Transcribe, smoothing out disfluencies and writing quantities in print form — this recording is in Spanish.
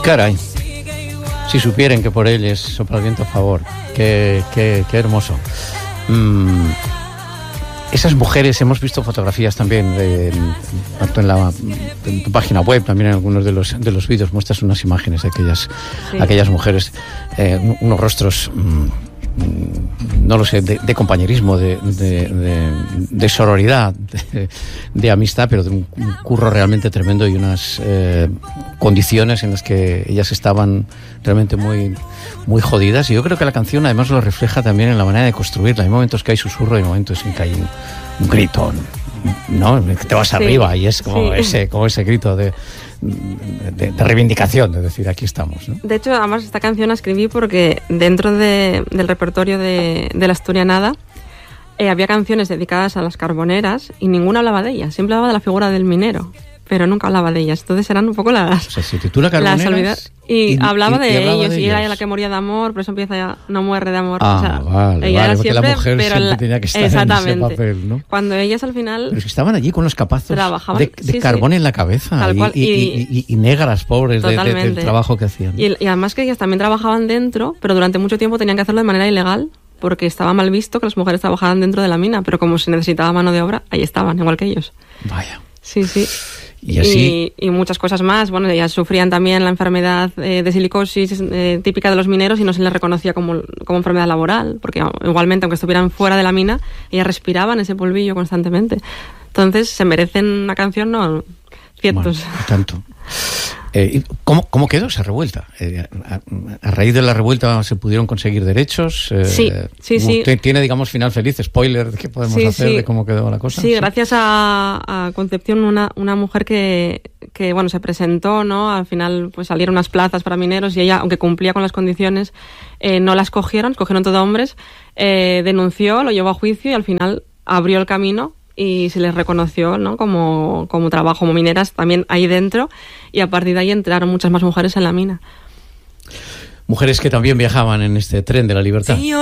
Caray, si supieran que por ellos sopla el viento a favor. Qué hermoso. Esas mujeres, hemos visto fotografías también, tanto en tu página web, también en algunos de los vídeos muestras unas imágenes de aquellas mujeres, unos rostros, no lo sé, de compañerismo, de sororidad, de amistad, pero de un curro realmente tremendo y unas condiciones en las que ellas estaban realmente muy, muy jodidas. Y yo creo que la canción además lo refleja también en la manera de construirla. Hay momentos que hay susurro y momentos en que hay un grito, ¿no? Que te vas arriba y es como ese grito de reivindicación, de decir, aquí estamos, ¿no? De hecho, además, esta canción la escribí porque dentro del repertorio de la Asturianada había canciones dedicadas a las carboneras y ninguna hablaba de ellas. Siempre hablaba de la figura del minero, pero nunca hablaba de ellas. Entonces eran un poco las... O sea, se titula Carboneras y hablaba de ellos, de y era la que moría de amor, por eso empieza ya, no muere de amor. Ah, o sea, vale, ella era porque siempre, la mujer pero siempre tenía que estar exactamente, en ese papel, ¿no? Cuando ellas al final... Pero si estaban allí con los capazos de carbón en la cabeza, tal cual, y negras, pobres, del trabajo que hacían. Y además que ellas también trabajaban dentro, pero durante mucho tiempo tenían que hacerlo de manera ilegal, porque estaba mal visto que las mujeres trabajaran dentro de la mina, pero como se necesitaba mano de obra, ahí estaban, igual que ellos. Vaya. Sí, sí. Y así... y muchas cosas más. Bueno, ellas sufrían también la enfermedad de silicosis típica de los mineros y no se les reconocía como enfermedad laboral, porque igualmente, aunque estuvieran fuera de la mina, ellas respiraban ese polvillo constantemente. Entonces, se merecen una canción, ¿no? Cientos. Bueno, tanto. ¿Cómo quedó esa revuelta? A raíz de la revuelta se pudieron conseguir derechos. Sí. Tiene, digamos, final feliz. Spoiler, ¿qué podemos hacer de cómo quedó la cosa? Sí, gracias a Concepción, una mujer que bueno, se presentó, ¿no? Al final pues salieron unas plazas para mineros y ella, aunque cumplía con las condiciones, no las cogieron todo hombres, denunció, lo llevó a juicio y al final abrió el camino y se les reconoció, ¿no? como trabajo, como mineras también ahí dentro, y a partir de ahí entraron muchas más mujeres en la mina. Mujeres que también viajaban en este tren de la libertad.